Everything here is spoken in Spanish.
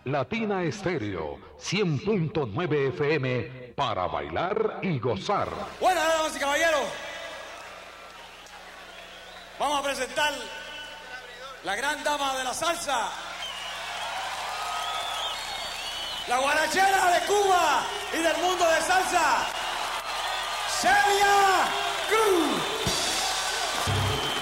Latina Estéreo 100.9 FM para bailar y gozar. Bueno, damas y caballeros, vamos a presentar la gran dama de la salsa, la guarachera de Cuba y del mundo de salsa, Celia Cruz.